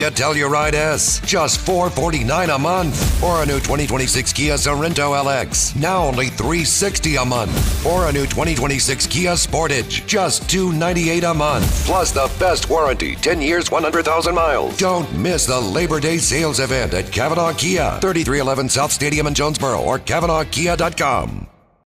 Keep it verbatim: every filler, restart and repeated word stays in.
Telluride S, just four hundred forty-nine dollars a month. Or a new twenty twenty-six Kia Sorento L X, now only three hundred sixty dollars a month. Or a new twenty twenty-six Kia Sportage, just two hundred ninety-eight dollars a month. Plus the best warranty, ten years, one hundred thousand miles. Don't miss the Labor Day sales event at Kavanaugh Kia, thirty-three eleven South Stadium in Jonesboro or Kavanaugh Kia dot com.